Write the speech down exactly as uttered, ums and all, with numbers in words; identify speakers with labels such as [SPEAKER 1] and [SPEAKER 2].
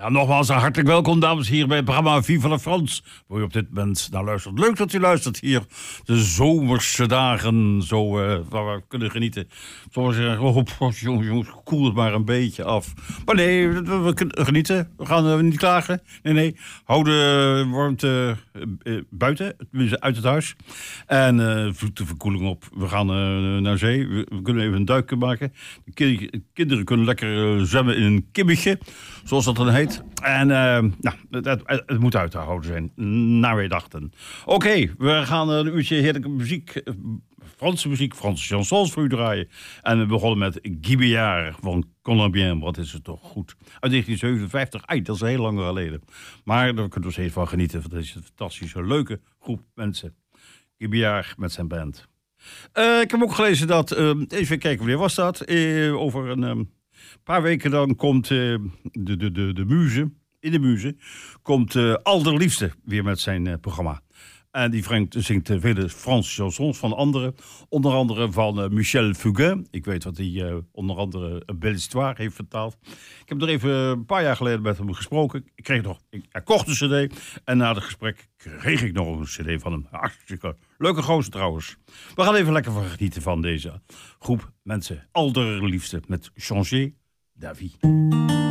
[SPEAKER 1] Ja, nogmaals hartelijk welkom, dames, hier bij het programma Vive la France. Waar u op dit moment naar luistert. Leuk dat u luistert hier. De zomerse dagen, zo uh, waar we kunnen genieten. Zo zeggen, oh, jongens, jongens, koel het maar een beetje af. Maar nee, we, we kunnen genieten. We gaan uh, niet klagen. Nee, nee. Hou de warmte uh, uh, buiten, uit het huis. En uh, voet de verkoeling op. We gaan uh, naar zee. We, we kunnen even een duik maken. De kind, kinderen kunnen lekker uh, zwemmen in een kibbetje, zoals dat dan heet. En uh, nou, het, het, het moet uit te houden zijn, naar wij dachten. Oké, okay, we gaan een uurtje heerlijke muziek, Franse muziek, Franse chansons voor u draaien. En we begonnen met Guy Béard van Colombien. Wat is het toch goed. Uit negentien zevenenvijftig, ai, dat is heel lang geleden. Maar daar kunnen we steeds van genieten. Want het is een fantastische, leuke groep mensen. Guy Béard met zijn band. Uh, ik heb ook gelezen dat, uh, even kijken wanneer was dat, uh, over een... Um, Een paar weken dan komt uh, de, de, de, de muze, in de muze, komt uh, Allerliefste weer met zijn uh, programma. En die brengt, zingt uh, vele Franse chansons van anderen. Onder andere van uh, Michel Fugain. Ik weet wat hij uh, onder andere een Belle Histoire heeft vertaald. Ik heb er even een paar jaar geleden met hem gesproken. Ik kreeg nog, ik, hij kocht een cd. En na het gesprek kreeg ik nog een cd van hem. Hartstikke leuke gozer trouwens. We gaan even lekker van genieten van deze groep mensen. Allerliefste met Changer David.